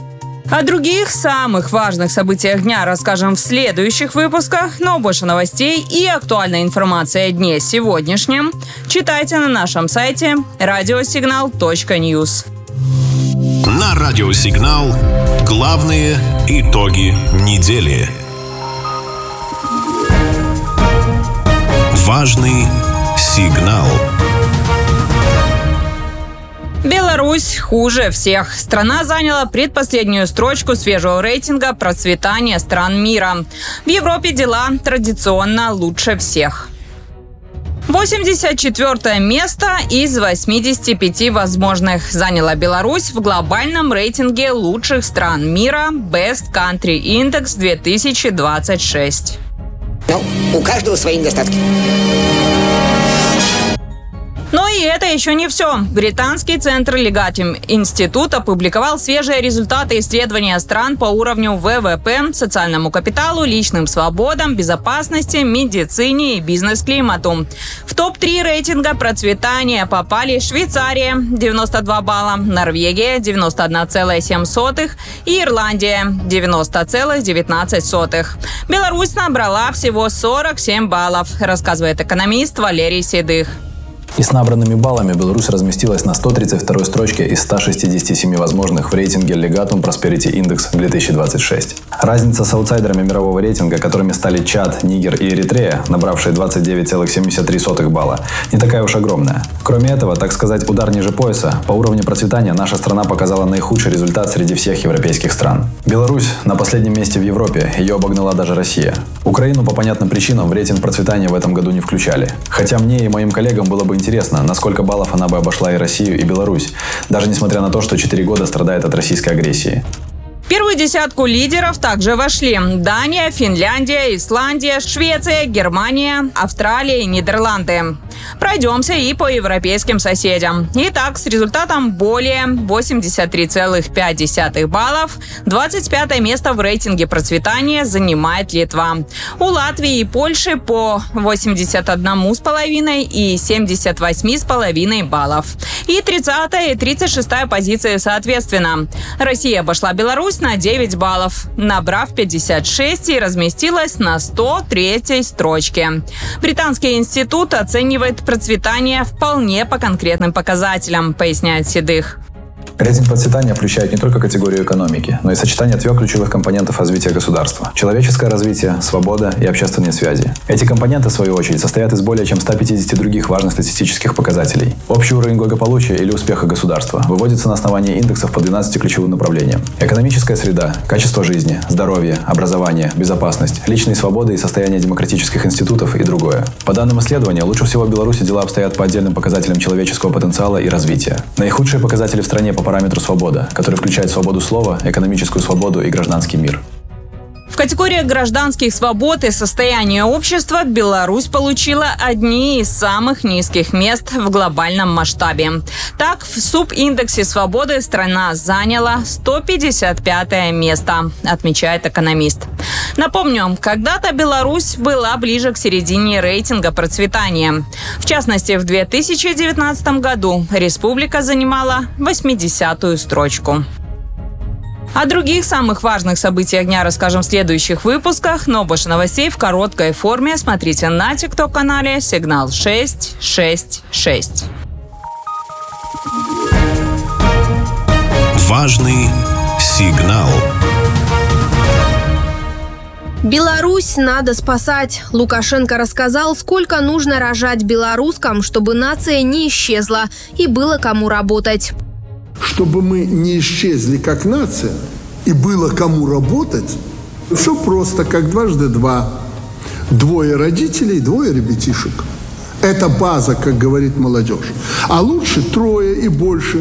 О других самых важных событиях дня расскажем в следующих выпусках, но больше новостей и актуальной информации о дне сегодняшнем читайте на нашем сайте радиосигнал точка ньюс. На Радиосигнал главные итоги недели. Важный сигнал. Беларусь хуже всех. Страна заняла предпоследнюю строчку свежего рейтинга процветания стран мира. В Европе дела традиционно лучше всех. восемьдесят четвёртое место из восьмидесяти пяти возможных заняла Беларусь в глобальном рейтинге лучших стран мира Best Country Index две тысячи двадцать шесть. Ну, у каждого свои недостатки. Но и это еще не все. Британский центр Legatim Институт опубликовал свежие результаты исследования стран по уровню вэ вэ пэ, социальному капиталу, личным свободам, безопасности, медицине и бизнес-климату. В топ три рейтинга процветания попали Швейцария – девяносто два балла, Норвегия – девяносто одна целая семь сотых и Ирландия – девяносто целых девятнадцать сотых. Беларусь набрала всего сорок семь баллов, рассказывает экономист Валерий Седых. И с набранными баллами Беларусь разместилась на сто тридцать второй строчке из ста шестидесяти семи возможных в рейтинге Legatum Prosperity Index две тысячи двадцать шесть. Разница с аутсайдерами мирового рейтинга, которыми стали Чад, Нигер и Эритрея, набравшие двадцать девять целых семьдесят три сотых балла, не такая уж огромная. Кроме этого, так сказать, удар ниже пояса, по уровню процветания наша страна показала наихудший результат среди всех европейских стран. Беларусь на последнем месте в Европе, ее обогнала даже Россия. Украину по понятным причинам в рейтинг процветания в этом году не включали. Хотя мне и моим коллегам было бы интересно, на сколько баллов она бы обошла и Россию, и Беларусь, даже несмотря на то, что четыре года страдает от российской агрессии. В первую десятку лидеров также вошли Дания, Финляндия, Исландия, Швеция, Германия, Австралия и Нидерланды. Пройдемся и по европейским соседям. Итак, с результатом более восемьдесят три целых пять десятых баллов двадцать пятое место в рейтинге процветания занимает Литва. У Латвии и Польши по восемьдесят один целых пять десятых и семьдесят восемь целых пять десятых баллов. И тридцатая и тридцать шестая позиции соответственно. Россия обошла Беларусь на девять баллов, набрав пятьдесят шесть и разместилась на сто третьей строчке. Британский институт оценивает процветание вполне по конкретным показателям, поясняет Седых. Рейтинг процветания включает не только категорию экономики, но и сочетание трех ключевых компонентов развития государства – человеческое развитие, свобода и общественные связи. Эти компоненты, в свою очередь, состоят из более чем ста пятидесяти других важных статистических показателей. Общий уровень благополучия или успеха государства выводится на основании индексов по двенадцати ключевым направлениям. Экономическая среда, качество жизни, здоровье, образование, безопасность, личные свободы и состояние демократических институтов и другое. По данным исследования, лучше всего в Беларуси дела обстоят по отдельным показателям человеческого потенциала и развития. Наихудшие показатели в стране по параметру свобода, который включает свободу слова, экономическую свободу и гражданский мир. В категории гражданских свобод и состояния общества Беларусь получила одни из самых низких мест в глобальном масштабе. Так, в субиндексе свободы страна заняла сто пятьдесят пятое место, отмечает экономист. Напомню, когда-то Беларусь была ближе к середине рейтинга процветания. В частности, в две тысячи девятнадцатом году республика занимала восьмидесятую строчку. О других самых важных событиях дня расскажем в следующих выпусках, но больше новостей в короткой форме смотрите на тикток-канале «Сигнал шесть шесть шесть». Важный сигнал. Беларусь надо спасать. Лукашенко рассказал, сколько нужно рожать белорусским, чтобы нация не исчезла и было кому работать. Чтобы мы не исчезли как нация и было кому работать, все просто, как дважды два. Двое родителей, двое ребятишек. Это база, как говорит молодежь. А лучше трое и больше.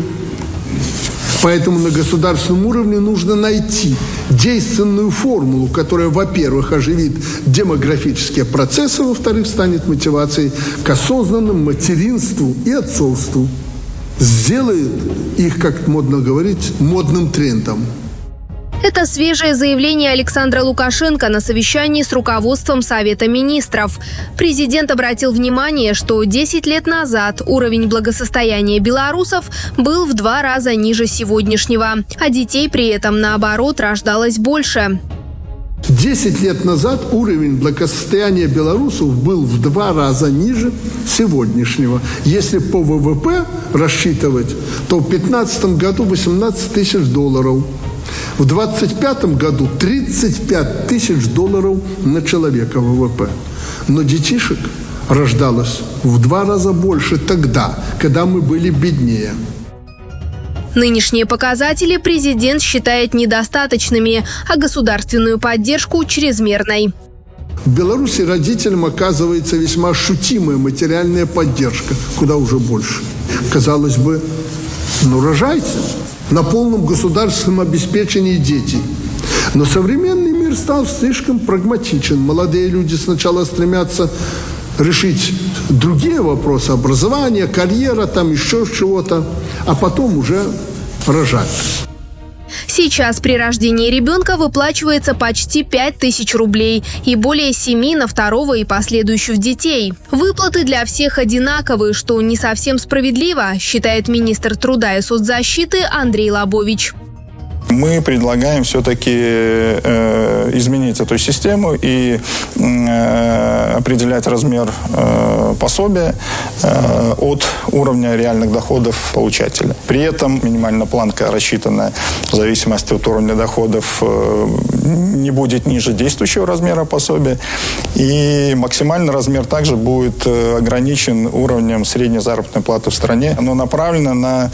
Поэтому на государственном уровне нужно найти действенную формулу, которая, во-первых, оживит демографические процессы, во-вторых, станет мотивацией к осознанному материнству и отцовству. Сделает их, как модно говорить, модным трендом. Это свежее заявление Александра Лукашенко на совещании с руководством Совета министров. Президент обратил внимание, что десять лет назад уровень благосостояния белорусов был в два раза ниже сегодняшнего, а детей при этом, наоборот, рождалось больше. Десять лет назад уровень благосостояния белорусов был в два раза ниже сегодняшнего. Если по вэ вэ пэ рассчитывать, то в две тысячи пятнадцатом году восемнадцать тысяч долларов. В две тысячи двадцать пятом году тридцать пять тысяч долларов на человека вэ вэ пэ. Но детишек рождалось в два раза больше тогда, когда мы были беднее. Нынешние показатели президент считает недостаточными, а государственную поддержку – чрезмерной. В Беларуси родителям оказывается весьма ощутимая материальная поддержка, куда уже больше. Казалось бы, ну рожайте на полном государственном обеспечении детей. Но современный мир стал слишком прагматичен. Молодые люди сначала стремятся решить другие вопросы, образование, карьера, там еще чего-то, а потом уже рожать. Сейчас при рождении ребенка выплачивается почти пять тысяч рублей и более семи на второго и последующих детей. Выплаты для всех одинаковые, что не совсем справедливо, считает министр труда и соцзащиты Андрей Лобович. Мы предлагаем все-таки э, изменить эту систему и э, определять размер э, пособия э, от уровня реальных доходов получателя. При этом минимальная планка рассчитана в зависимости от уровня доходов э, не будет ниже действующего размера пособия, и максимальный размер также будет э, ограничен уровнем средней заработной платы в стране. Оно направлено на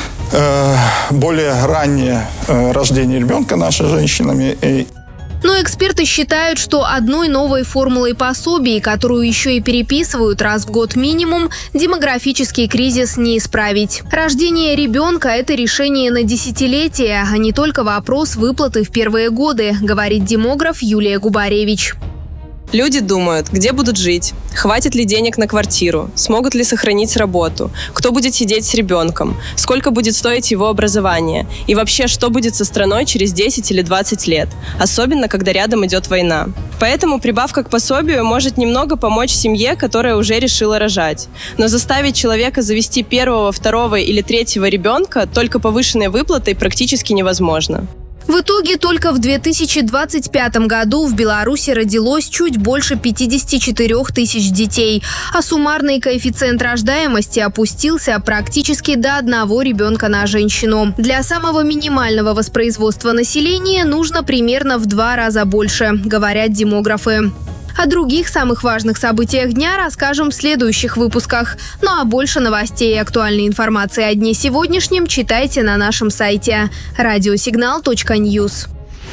более раннее рождение ребенка нашими женщинами. Но эксперты считают, что одной новой формулой пособий, которую еще и переписывают раз в год минимум, демографический кризис не исправить. Рождение ребенка – это решение на десятилетия, а не только вопрос выплаты в первые годы, говорит демограф Юлия Губаревич. Люди думают, где будут жить, хватит ли денег на квартиру, смогут ли сохранить работу, кто будет сидеть с ребенком, сколько будет стоить его образование и вообще, что будет со страной через десять или двадцать лет, особенно когда рядом идет война. Поэтому прибавка к пособию может немного помочь семье, которая уже решила рожать. Но заставить человека завести первого, второго или третьего ребенка только повышенной выплатой практически невозможно. В итоге только в две тысячи двадцать пятом году в Беларуси родилось чуть больше пятьдесят четыре тысяч детей, а суммарный коэффициент рождаемости опустился практически до одного ребенка на женщину. Для самого минимального воспроизводства населения нужно примерно в два раза больше, говорят демографы. О других самых важных событиях дня расскажем в следующих выпусках. Ну а больше новостей и актуальной информации о дне сегодняшнем читайте на нашем сайте радиосигнал точка ньюс.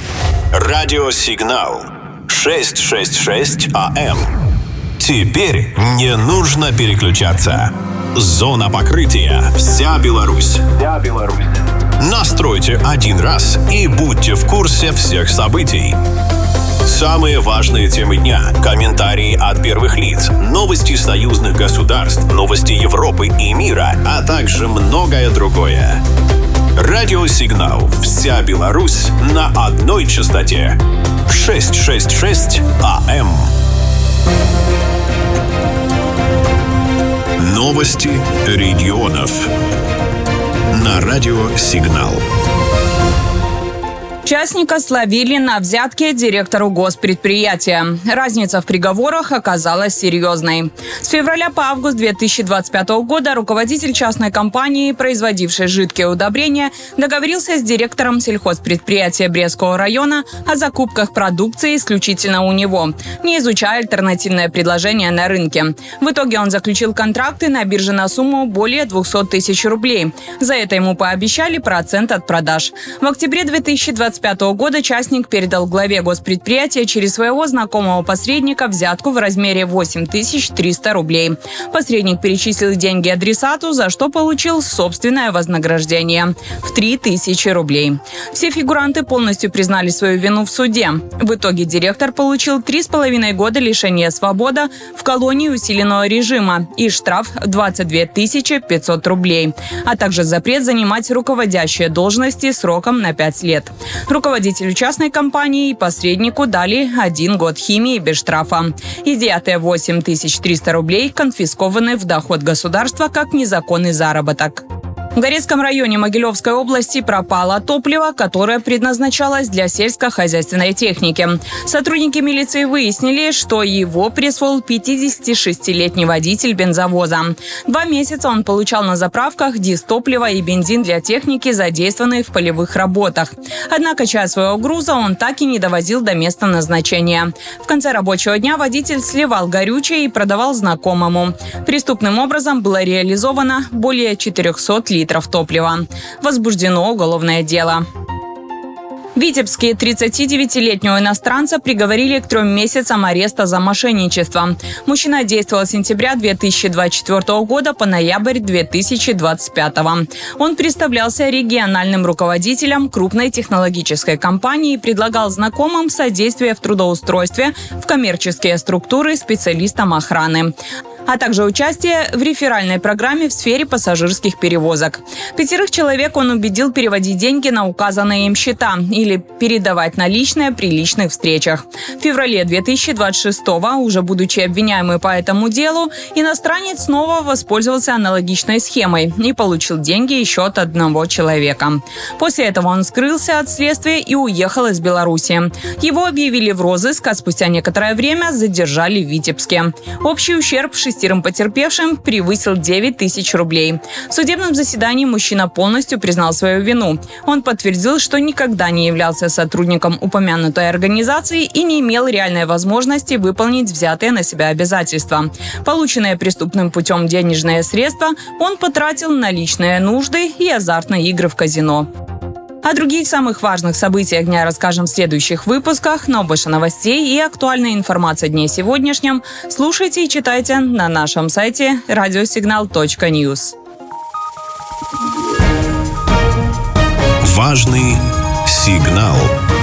Радиосигнал шестьсот шестьдесят шесть АМ. Теперь не нужно переключаться. Зона покрытия. Вся Беларусь. Вся Беларусь. Настройте один раз и будьте в курсе всех событий. Самые важные темы дня, комментарии от первых лиц, новости союзных государств, новости Европы и мира, а также многое другое. Радиосигнал «Вся Беларусь» на одной частоте. шестьсот шестьдесят шесть АМ. Новости регионов. На радиосигнал. Участника словили на взятке директору госпредприятия. Разница в приговорах оказалась серьезной. С февраля по август две тысячи двадцать пятого года руководитель частной компании, производившей жидкие удобрения, договорился с директором сельхозпредприятия Брестского района о закупках продукции исключительно у него, не изучая альтернативное предложение на рынке. В итоге он заключил контракты на бирже на сумму более двухсот тысяч рублей. За это ему пообещали процент от продаж. В октябре две тысячи двадцать пятого года частник передал главе госпредприятия через своего знакомого посредника взятку в размере восемь тысяч триста рублей. Посредник перечислил деньги адресату, за что получил собственное вознаграждение в три тысячи рублей. Все фигуранты полностью признали свою вину в суде. В итоге директор получил три с половиной года лишения свободы в колонии усиленного режима и штраф двадцать две тысячи пятьсот рублей, а также запрет занимать руководящие должности сроком на пять лет. Руководителю частной компании и посреднику дали один год химии без штрафа. Изъятые восемь тысяч триста рублей конфискованы в доход государства как незаконный заработок. В Горецком районе Могилевской области пропало топливо, которое предназначалось для сельскохозяйственной техники. Сотрудники милиции выяснили, что его присвоил пятидесятишестилетний водитель бензовоза. Два месяца он получал на заправках дизтопливо и бензин для техники, задействованной в полевых работах. Однако часть своего груза он так и не довозил до места назначения. В конце рабочего дня водитель сливал горючее и продавал знакомому. Преступным образом было реализовано более четырехсот литров топлива. Возбуждено уголовное дело. В Витебске тридцатидевятилетнего иностранца приговорили к трем месяцам ареста за мошенничество. Мужчина действовал с сентября две тысячи двадцать четвёртого года по ноябрь две тысячи двадцать пятого. Он представлялся региональным руководителем крупной технологической компании и предлагал знакомым содействие в трудоустройстве в коммерческие структуры специалистам охраны. а также участие в реферальной программе в сфере пассажирских перевозок. Пятерых человек он убедил переводить деньги на указанные им счета или передавать наличные при личных встречах. В феврале две тысячи двадцать шестого, уже будучи обвиняемый по этому делу, иностранец снова воспользовался аналогичной схемой и получил деньги еще от одного человека. После этого он скрылся от следствия и уехал из Беларуси. Его объявили в розыск, а спустя некоторое время задержали в Витебске. Общий ущерб шестерым потерпевшим превысил девять тысяч рублей. В судебном заседании мужчина полностью признал свою вину. Он подтвердил, что никогда не являлся сотрудником упомянутой организации и не имел реальной возможности выполнить взятые на себя обязательства. Полученные преступным путем денежные средства он потратил на личные нужды и азартные игры в казино. О других самых важных событиях дня расскажем в следующих выпусках, но больше новостей и актуальной информации о дне сегодняшнем слушайте и читайте на нашем сайте радиосигнал точка ньюс. Важный сигнал.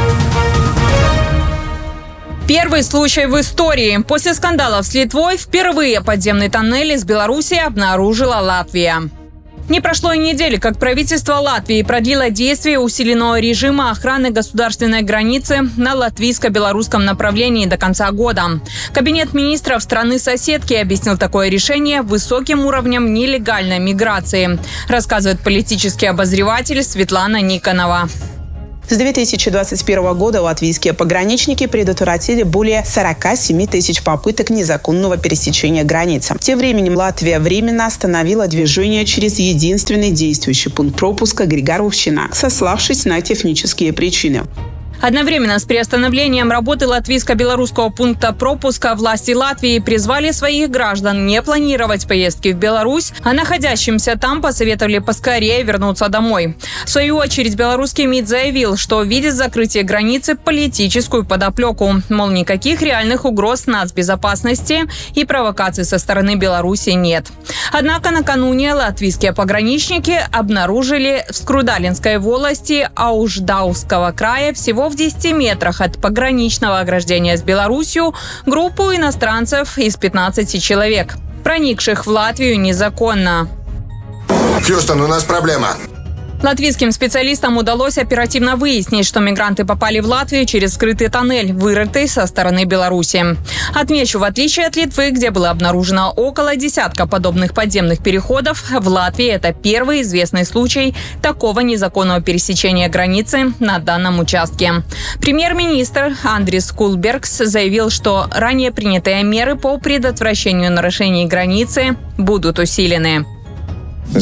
Первый случай в истории. После скандалов с Литвой впервые подземный тоннель из Беларуси обнаружила Латвия. Не прошло и недели, как правительство Латвии продлило действие усиленного режима охраны государственной границы на латвийско-белорусском направлении до конца года. Кабинет министров страны-соседки объяснил такое решение высоким уровнем нелегальной миграции, рассказывает политический обозреватель Светлана Никонова. С две тысячи двадцать первого года латвийские пограничники предотвратили более сорока семи тысяч попыток незаконного пересечения границы. Тем временем Латвия временно остановила движение через единственный действующий пункт пропуска Григоровщина, сославшись на технические причины. Одновременно с приостановлением работы латвийско-белорусского пункта пропуска власти Латвии призвали своих граждан не планировать поездки в Беларусь, а находящимся там посоветовали поскорее вернуться домой. В свою очередь, белорусский МИД заявил, что видит закрытие границы политическую подоплеку. Мол, никаких реальных угроз нацбезопасности и провокаций со стороны Беларуси нет. Однако накануне латвийские пограничники обнаружили в Скрудалинской волости Ауждауского края всего в десяти метрах от пограничного ограждения с Беларусью группу иностранцев из пятнадцати человек, проникших в Латвию незаконно. Хьюстон, у нас проблема. Латвийским специалистам удалось оперативно выяснить, что мигранты попали в Латвию через скрытый тоннель, вырытый со стороны Беларуси. Отмечу, в отличие от Литвы, где было обнаружено около десятка подобных подземных переходов, в Латвии это первый известный случай такого незаконного пересечения границы на данном участке. Премьер-министр Андрис Кулбергс заявил, что ранее принятые меры по предотвращению нарушений границы будут усилены. Мы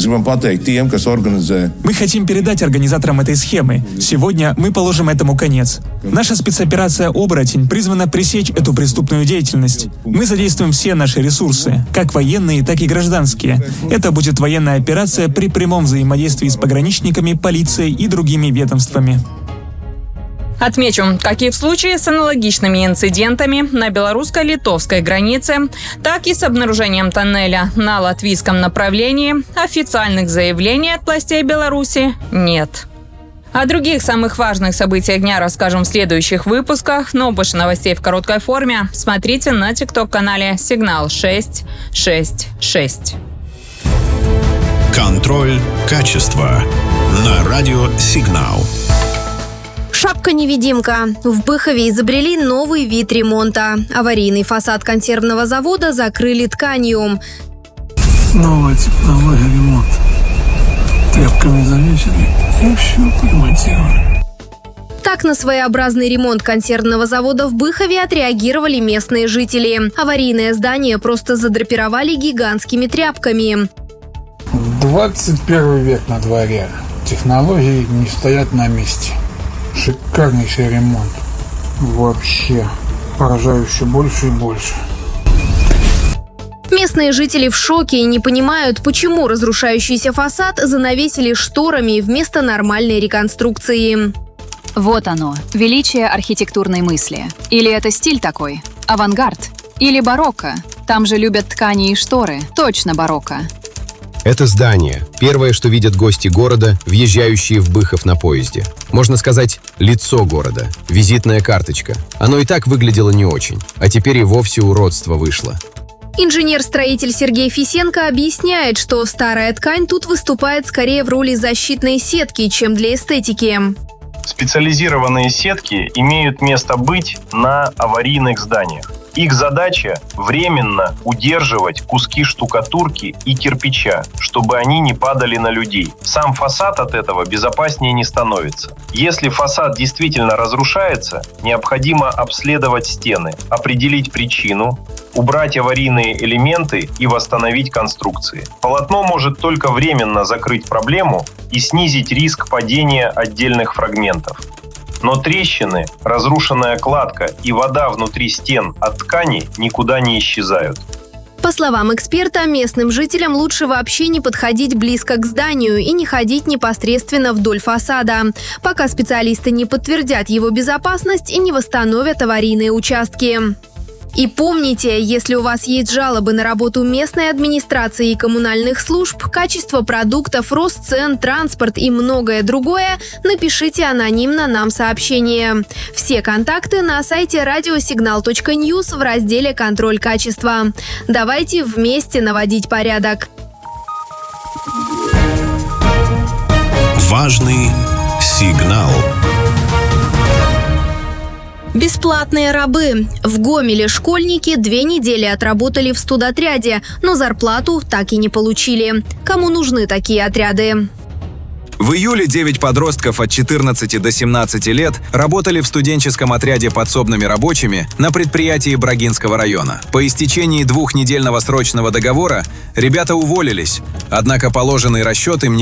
хотим передать организаторам этой схемы. Сегодня мы положим этому конец. Наша спецоперация «Оборотень» призвана пресечь эту преступную деятельность. Мы задействуем все наши ресурсы, как военные, так и гражданские. Это будет военная операция при прямом взаимодействии с пограничниками, полицией и другими ведомствами. Отмечу, как и в случае с аналогичными инцидентами на белорусско-литовской границе, так и с обнаружением тоннеля на латвийском направлении, официальных заявлений от властей Беларуси нет. О других самых важных событиях дня расскажем в следующих выпусках, но больше новостей в короткой форме смотрите на тикток-канале «Сигнал шесть шесть шесть». Контроль качества на радио «Сигнал». Шапка-невидимка. В Быхове изобрели новый вид ремонта. Аварийный фасад консервного завода закрыли тканью. Новая технология ремонта. Тряпками завесили и все подремонтировали. Так на своеобразный ремонт консервного завода в Быхове отреагировали местные жители. Аварийное здание просто задрапировали гигантскими тряпками. двадцать первый век на дворе. Технологии не стоят на месте. Шикарнейший ремонт. Вообще поражаю все больше и больше. Местные жители в шоке и не понимают, почему разрушающийся фасад занавесили шторами вместо нормальной реконструкции. Вот оно, величие архитектурной мысли. Или это стиль такой? Авангард? Или барокко? Там же любят ткани и шторы. Точно барокко. Это здание – первое, что видят гости города, въезжающие в Быхов на поезде. Можно сказать, лицо города, визитная карточка. Оно и так выглядело не очень, а теперь и вовсе уродство вышло. Инженер-строитель Сергей Фисенко объясняет, что старая ткань тут выступает скорее в роли защитной сетки, чем для эстетики. Специализированные сетки имеют место быть на аварийных зданиях. Их задача – временно удерживать куски штукатурки и кирпича, чтобы они не падали на людей. Сам фасад от этого безопаснее не становится. Если фасад действительно разрушается, необходимо обследовать стены, определить причину, убрать аварийные элементы и восстановить конструкции. Полотно может только временно закрыть проблему и снизить риск падения отдельных фрагментов. Но трещины, разрушенная кладка и вода внутри стен от ткани никуда не исчезают. По словам эксперта, местным жителям лучше вообще не подходить близко к зданию и не ходить непосредственно вдоль фасада, пока специалисты не подтвердят его безопасность и не восстановят аварийные участки. И помните, если у вас есть жалобы на работу местной администрации и коммунальных служб, качество продуктов, рост цен, транспорт и многое другое, напишите анонимно нам сообщение. Все контакты на сайте радиосигнал точка ньюс в разделе «Контроль качества». Давайте вместе наводить порядок. Важный сигнал. Бесплатные рабы. В Гомеле школьники две недели отработали в студотряде, но зарплату так и не получили. Кому нужны такие отряды? В июле девять подростков от четырнадцати до семнадцати лет работали в студенческом отряде подсобными рабочими на предприятии Брагинского района. По истечении двухнедельного срочного договора ребята уволились, однако положенный расчет им не